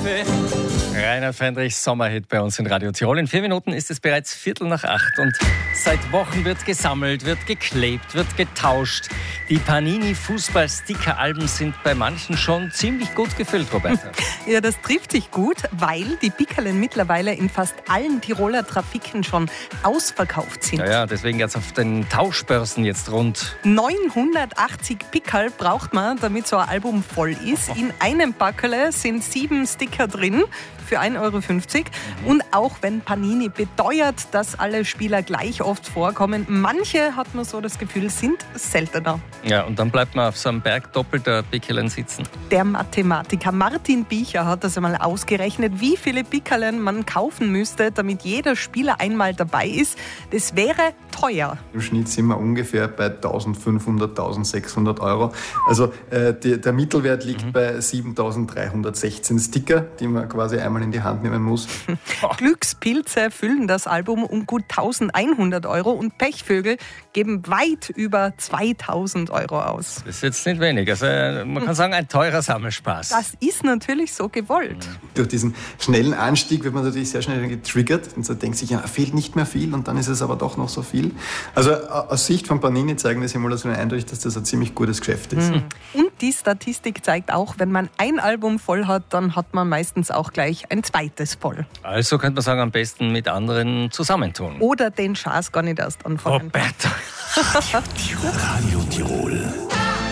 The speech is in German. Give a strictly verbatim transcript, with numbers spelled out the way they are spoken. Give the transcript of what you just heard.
Kaffee. Rainer Fendrichs Sommerhit bei uns in Radio Tirol. In vier Minuten ist es bereits Viertel nach acht und seit Wochen wird gesammelt, wird geklebt, wird getauscht. Die Panini-Fußball-Sticker-Alben sind bei manchen schon ziemlich gut gefüllt, Roberta. Ja, das trifft sich gut, weil die Pickerlen mittlerweile in fast allen Tiroler Trafiken schon ausverkauft sind. Ja, ja, deswegen jetzt auf den Tauschbörsen jetzt rund neunhundertachtzig Pickerl braucht man, damit so ein Album voll ist. In einem Packerle sind sieben Sticker drin für ein Euro fünfzig. Mhm. Und auch wenn Panini beteuert, dass alle Spieler gleich oft vorkommen, manche, hat man so das Gefühl, sind seltener. Ja, und dann bleibt man auf so einem Berg doppelter Pickerlen sitzen. Der Mathematiker Martin Biecher hat das einmal ausgerechnet, wie viele Pickerlen man kaufen müsste, damit jeder Spieler einmal dabei ist. Das wäre teuer. Im Schnitt sind wir ungefähr bei eintausendfünfhundert, eintausendsechshundert Euro. Also äh, die, der Mittelwert liegt mhm. bei siebentausenddreihundertsechzehn Sticker, die man quasi einmal in die Hand nehmen muss. Glückspilze füllen das Album um gut eintausendeinhundert Euro und Pechvögel geben weit über zweitausend Euro aus. Das ist jetzt nicht wenig. Also man kann sagen, ein teurer Sammelspaß. Das ist natürlich so gewollt. Mhm. Durch diesen schnellen Anstieg wird man natürlich sehr schnell getriggert und so denkt sich, ja, fehlt nicht mehr viel und dann ist es aber doch noch so viel. Also aus Sicht von Panini zeigen die Simulationen eindeutig, dass das ein ziemlich gutes Geschäft ist. Mhm. Und die Statistik zeigt auch, wenn man ein Album voll hat, dann hat man meistens auch gleich ein zweites voll. Also könnte man sagen, am besten mit anderen zusammentun. Oder den Schaß gar nicht erst anfangen. Roberta. Radio Tirol.